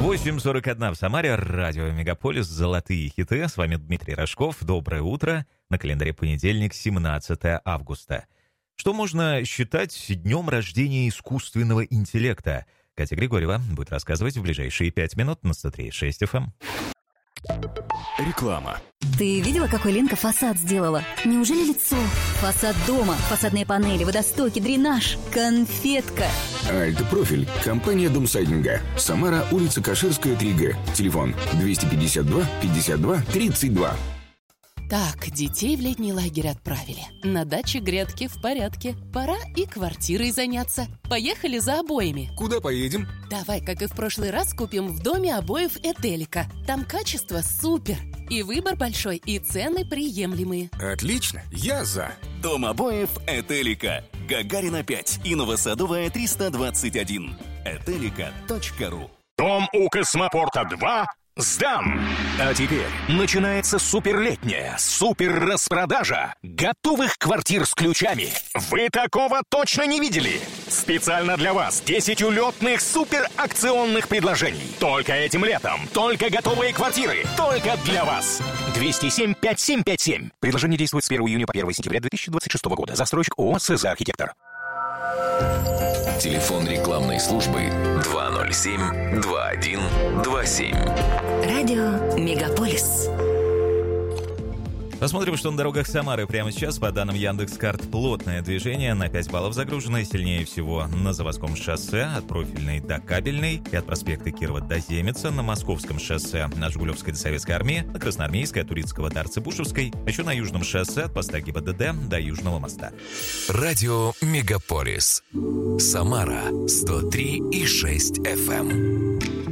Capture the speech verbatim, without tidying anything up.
восемь сорок один в Самаре, радио Мегаполис, золотые хиты. С вами Дмитрий Рожков. Доброе утро. На календаре понедельник, семнадцатое августа. Что можно считать днем рождения искусственного интеллекта? Катя Григорьева будет рассказывать в ближайшие пять минут на сто три и шесть эф эм. Реклама. Ты видела, какой Ленка фасад сделала? Неужели лицо? Фасад дома, фасадные панели, водостоки, дренаж, конфетка. Альт-профиль. Компания Домсайдинга. Самара, улица Каширская, три гэ. Телефон двести пятьдесят два пятьдесят два тридцать два. Так, детей в летний лагерь отправили. На даче грядки в порядке. Пора и квартирой заняться. Поехали за обоями. Куда поедем? Давай, как и в прошлый раз, купим в доме обоев Этелика. Там качество супер. И выбор большой, и цены приемлемые. Отлично, я за. Дом обоев Этелика. Гагарина пять и Новосадовая триста двадцать один. этелика точка ру. Дом у Космопорта два сдам! А теперь начинается суперлетняя супер-распродажа готовых квартир с ключами. Вы такого точно не видели? Специально для вас десять улетных суперакционных предложений. Только этим летом. Только готовые квартиры. Только для вас. двести семь пятьдесят семь пятьдесят семь. Предложение действует с первого июня по первое сентября две тысячи двадцать шестого года. Застройщик ООО «СЗ Архитектор». Телефон рекламной службы два ноль семь два один два семь. Радио Мегаполис. Посмотрим, что на дорогах Самары прямо сейчас. По данным Яндекс.Карт, плотное движение на пять баллов загружено. Сильнее всего на Заводском шоссе от Профильной до Кабельной и от проспекта Кирова до Земеца, на Московском шоссе от Жигулевской до Советской Армии, на Красноармейской от Турицкого до Арцебушевской, а еще на Южном шоссе от поста ГИБДД до Южного моста. Радио Мегаполис. Самара сто три и шесть эф эм.